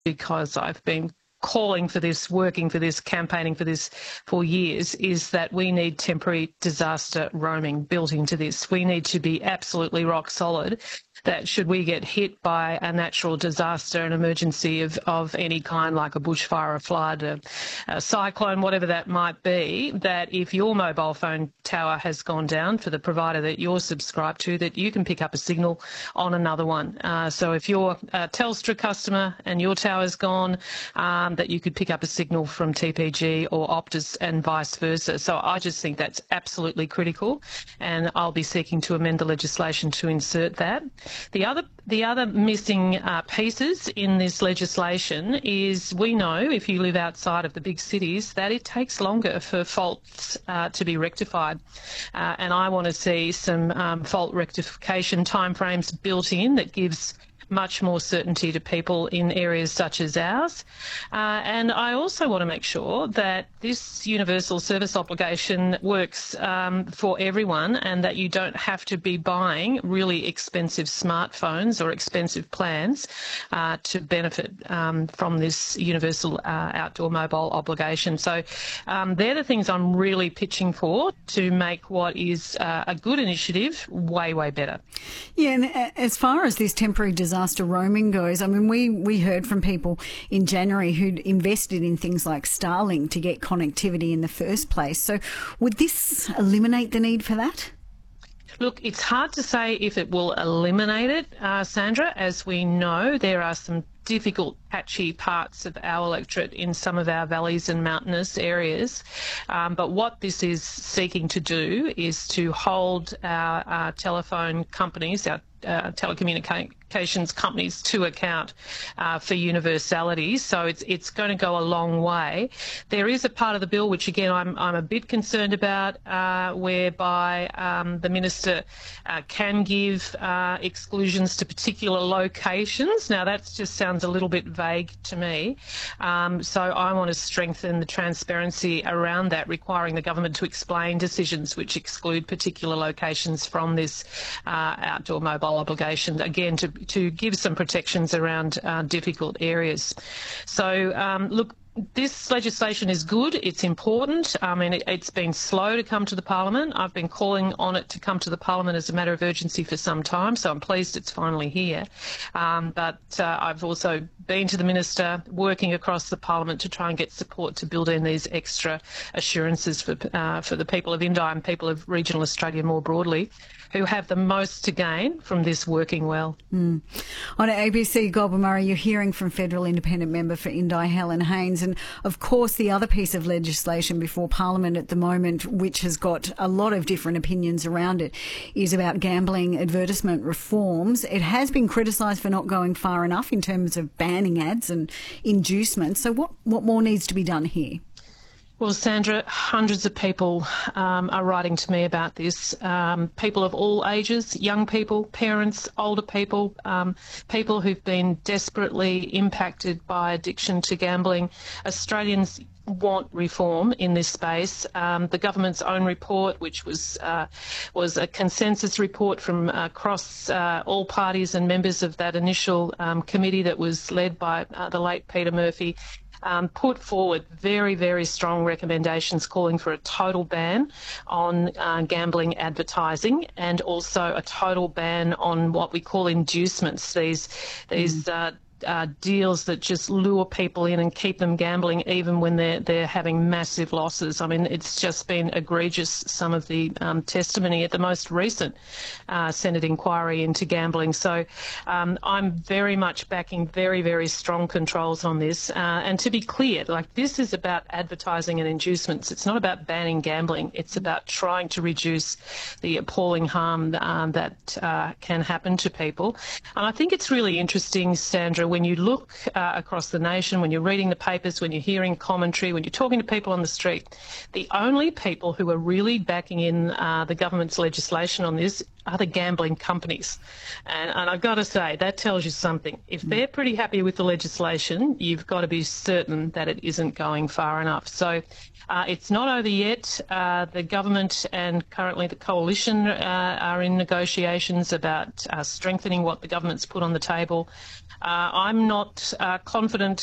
because I've been calling for this, working for this, campaigning for this for years, is that we need temporary disaster roaming built into this. We need to be absolutely rock solid that should we get hit by a natural disaster, an emergency of any kind, like a bushfire, a flood, a cyclone, whatever that might be, that if your mobile phone tower has gone down for the provider that you're subscribed to, that you can pick up a signal on another one. So if you're a Telstra customer and your tower's gone, that you could pick up a signal from TPG or Optus and vice versa. So I just think that's absolutely critical, and I'll be seeking to amend the legislation to insert that. The other missing pieces in this legislation is, we know if you live outside of the big cities that it takes longer for faults to be rectified, and I want to see some fault rectification timeframes built in that gives much more certainty to people in areas such as ours. And I also want to make sure that this universal service obligation works for everyone, and that you don't have to be buying really expensive smartphones or expensive plans to benefit from this universal outdoor mobile obligation. So they're the things I'm really pitching for to make what is a good initiative way, way better. Yeah, and as far as this temporary disaster roaming goes, I mean, we heard from people in January who'd invested in things like Starlink to get connectivity in the first place. So would this eliminate the need for that? Look, it's hard to say if it will eliminate it, Sandra. As we know, there are some difficult, patchy parts of our electorate in some of our valleys and mountainous areas. But what this is seeking to do is to hold our telephone companies, our telecommunications companies to account for universality. So it's going to go a long way. There is a part of the bill which, again, I'm a bit concerned about, whereby the minister can give exclusions to particular locations. Now, that just sounds a little bit vague to me. So I want to strengthen the transparency around that, requiring the government to explain decisions which exclude particular locations from this outdoor mobile obligation, again, to give some protections around difficult areas. So, look, this legislation is good. It's important. I mean, it's been slow to come to the Parliament. I've been calling on it to come to the Parliament as a matter of urgency for some time, so I'm pleased it's finally here. But I've also been to the Minister, working across the Parliament to try and get support to build in these extra assurances for the people of Indi and people of regional Australia more broadly, who have the most to gain from this working well. On ABC Goulburn Murray, you're hearing from Federal Independent Member for Indi, Helen Haines. And of course, the other piece of legislation before Parliament at the moment, which has got a lot of different opinions around it, is about gambling advertisement reforms. It has been criticised for not going far enough in terms of banning ads and inducements. So what more needs to be done here? Well, Sandra, hundreds of people are writing to me about this. People of all ages, young people, parents, older people, people who've been desperately impacted by addiction to gambling. Australians want reform in this space. The government's own report, which was a consensus report from across all parties and members of that initial committee that was led by the late Peter Murphy, put forward very, very strong recommendations calling for a total ban on gambling advertising, and also a total ban on what we call inducements, these deals that just lure people in and keep them gambling even when they're having massive losses. I mean, it's just been egregious, some of the testimony at the most recent Senate inquiry into gambling. So I'm very much backing very, very strong controls on this. And to be clear, like, this is about advertising and inducements. It's not about banning gambling. It's about trying to reduce the appalling harm that can happen to people. And I think it's really interesting, Sandra, when you look across the nation, when you're reading the papers, when you're hearing commentary, when you're talking to people on the street, the only people who are really backing in the government's legislation on this are the gambling companies. And I've got to say, that tells you something. If they're pretty happy with the legislation, you've got to be certain that it isn't going far enough. So it's not over yet. The government and currently the coalition are in negotiations about strengthening what the government's put on the table. I'm not confident